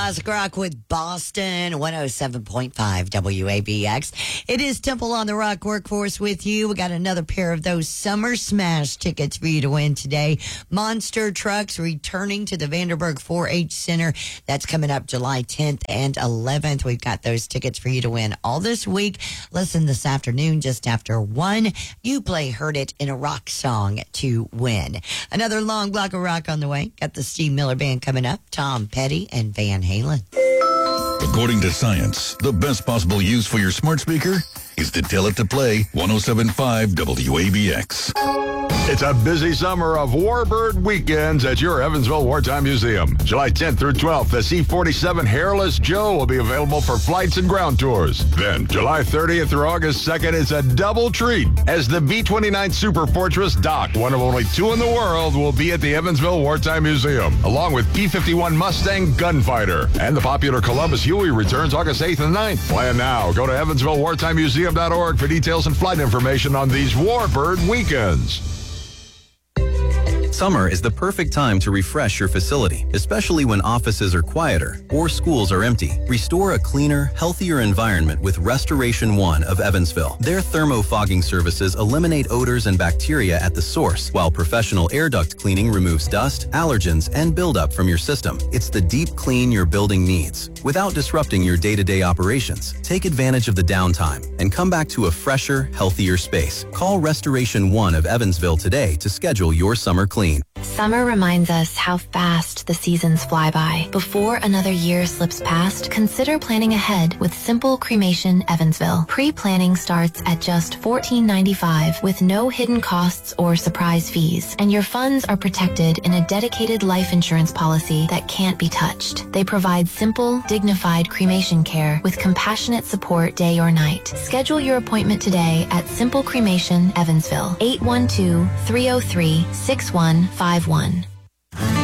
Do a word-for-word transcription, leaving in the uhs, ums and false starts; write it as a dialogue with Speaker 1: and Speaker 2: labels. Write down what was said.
Speaker 1: Classic Rock with Boston, one oh seven point five W A B X. It is Temple on the Rock Workforce with you. We got another pair of those Summer Smash tickets for you to win today. Monster Trucks returning to the Vanderburg four H Center. That's coming up July tenth and eleventh. We've got those tickets for you to win all this week. Listen this afternoon just after one. You play Heard It in a Rock Song to win. Another long block of rock on the way. Got the Steve Miller Band coming up. Tom Petty and Van Halen.
Speaker 2: According to science, the best possible use for your smart speaker is to tell it to play one oh seven point five W A B X.
Speaker 3: It's a busy summer of Warbird weekends at your Evansville Wartime Museum. July tenth through twelfth, the C forty-seven Hairless Joe will be available for flights and ground tours. Then, July thirtieth through August second, it's a double treat as the B twenty-nine Super Fortress Doc, one of only two in the world, will be at the Evansville Wartime Museum, along with P fifty-one Mustang Gunfighter. And the popular Columbus Huey returns August eighth and ninth. Plan now. Go to evansville wartime museum dot org for details and flight information on these Warbird weekends.
Speaker 4: Summer is the perfect time to refresh your facility, especially when offices are quieter or schools are empty. Restore a cleaner, healthier environment with Restoration One of Evansville. Their thermofogging services eliminate odors and bacteria at the source, while professional air duct cleaning removes dust, allergens, and buildup from your system. It's the deep clean your building needs, without disrupting your day-to-day operations. Take advantage of the downtime and come back to a fresher, healthier space. Call Restoration One of Evansville today to schedule your summer clean.
Speaker 5: Summer reminds us how fast the seasons fly by. Before another year slips past, consider planning ahead with Simple Cremation Evansville. Pre-planning starts at just fourteen ninety-five with no hidden costs or surprise fees, and your funds are protected in a dedicated life insurance policy that can't be touched. They provide simple, dignified cremation care with compassionate support day or night. Schedule your appointment today at Simple Cremation Evansville, eight one two, three oh three, six one five one.